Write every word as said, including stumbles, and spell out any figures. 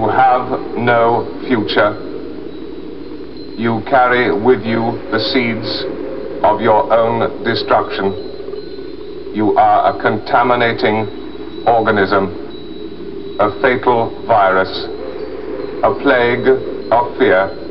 You have no future. You carry with you the seeds of your own destruction. You are a contaminating organism, a fatal virus, a plague of fear.